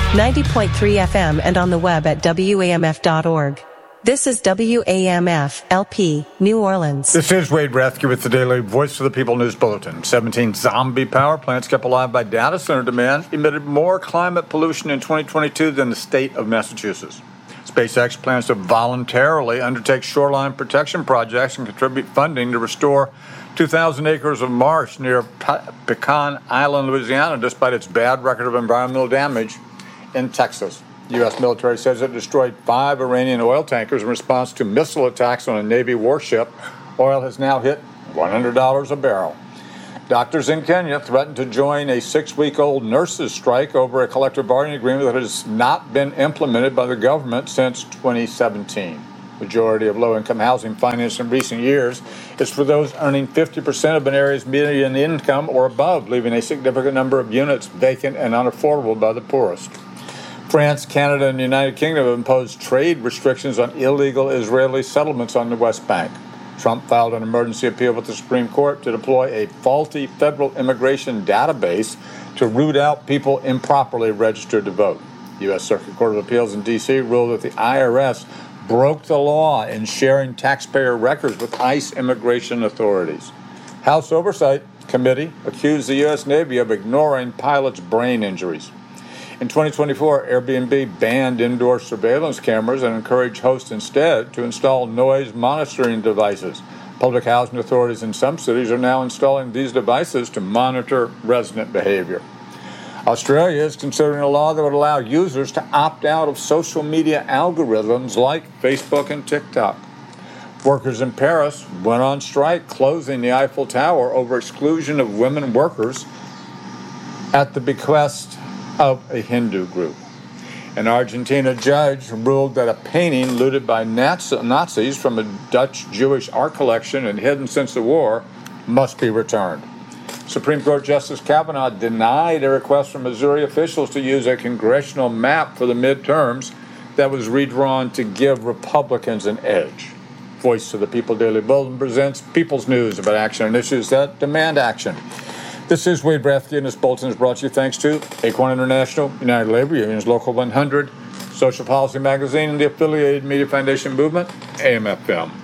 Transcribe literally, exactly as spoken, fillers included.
ninety point three F M and on the web at W A M F dot org. This is W A M F L P, New Orleans. This is Wade Rathke with the Daily Voice of the People News Bulletin. seventeen zombie power plants kept alive by data center demand emitted more climate pollution in twenty twenty-two than the state of Massachusetts. SpaceX plans to voluntarily undertake shoreline protection projects and contribute funding to restore two thousand acres of marsh near Pecan Island, Louisiana, despite its bad record of environmental damage in Texas. The U S military says it destroyed five Iranian oil tankers in response to missile attacks on a Navy warship. Oil has now hit one hundred dollars a barrel. Doctors in Kenya threatened to join a six-week-old nurses' strike over a collective bargaining agreement that has not been implemented by the government since twenty seventeen. Majority of low-income housing financed in recent years is for those earning fifty percent of an area's median income or above, leaving a significant number of units vacant and unaffordable by the poorest. France, Canada, and the United Kingdom have imposed trade restrictions on illegal Israeli settlements on the West Bank. Trump filed an emergency appeal with the Supreme Court to deploy a faulty federal immigration database to root out people improperly registered to vote. The U S Circuit Court of Appeals in D C ruled that the I R S broke the law in sharing taxpayer records with ICE immigration authorities. House Oversight Committee accused the U S Navy of ignoring pilots' brain injuries. In twenty twenty-four, Airbnb banned indoor surveillance cameras and encouraged hosts instead to install noise monitoring devices. Public housing authorities in some cities are now installing these devices to monitor resident behavior. Australia is considering a law that would allow users to opt out of social media algorithms like Facebook and TikTok. Workers in Paris went on strike, closing the Eiffel Tower over exclusion of women workers at the bequest of a Hindu group. An Argentina judge ruled that a painting looted by Nazis from a Dutch Jewish art collection and hidden since the war must be returned. Supreme Court Justice Kavanaugh denied a request from Missouri officials to use a congressional map for the midterms that was redrawn to give Republicans an edge. Voice of the People Daily Bulletin presents People's News about action and issues that demand action. This is Wade Rathke, and this bulletin is brought to you thanks to Acorn International, United Labor Union's Local one hundred, Social Policy Magazine, and the affiliated Media Foundation Movement, A M F M.